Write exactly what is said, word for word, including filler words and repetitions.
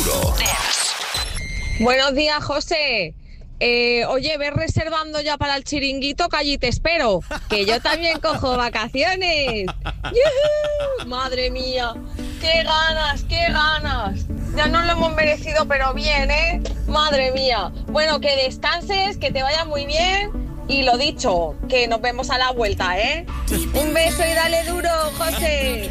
Duro. Buenos días, José. Eh, oye, ves reservando ya para el chiringuito, que allí te espero, que yo también cojo vacaciones. ¡Yujú! Madre mía, qué ganas, qué ganas. Ya no lo hemos merecido, pero bien, ¿eh? Madre mía. Bueno, que descanses, que te vaya muy bien. Y lo dicho, que nos vemos a la vuelta, ¿eh? Un beso y dale duro, José.